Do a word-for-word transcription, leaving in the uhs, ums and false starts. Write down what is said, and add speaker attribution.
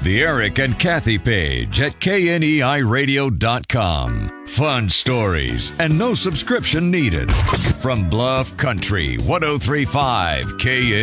Speaker 1: The Eric and Kathy page at K N E I radio dot com. Fun stories and no subscription needed. From Bluff Country, ten thirty-five K N E I.